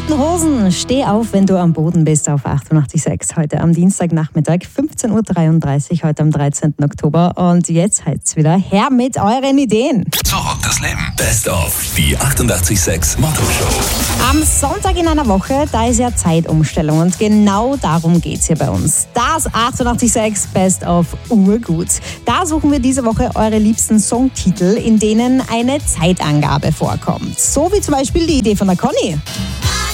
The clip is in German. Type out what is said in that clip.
Toten Hosen, steh auf, wenn du am Boden bist, auf 88.6. Heute am Dienstagnachmittag, 15.33 Uhr, heute am 13. Oktober. Und jetzt heißt's wieder her mit euren Ideen. Zurück das Leben. Best of die 88.6 Motto-Show. Am Sonntag in einer Woche, da ist ja Zeitumstellung und genau darum geht's hier bei uns. Das 88.6 Best of Urgut. Da suchen wir diese Woche eure liebsten Songtitel, in denen eine Zeitangabe vorkommt. So wie zum Beispiel die Idee von der Conny.